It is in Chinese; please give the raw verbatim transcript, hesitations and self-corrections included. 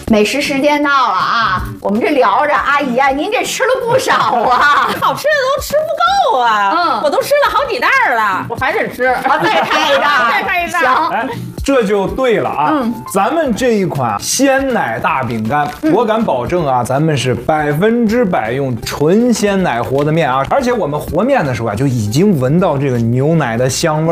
美食时间到了啊！我们这聊着，阿姨啊，您这吃了不少啊， 好吃的都吃不够啊！嗯，我都吃了好几袋了，我还得吃， 啊，再开一袋， 再开一袋。 行， 哎，这就对了啊！嗯，咱们这一款鲜奶大饼干，嗯、我敢保证啊，咱们是百分之百用纯鲜奶和的面啊，而且我们和面的时候啊，就已经闻到这个牛奶的香味。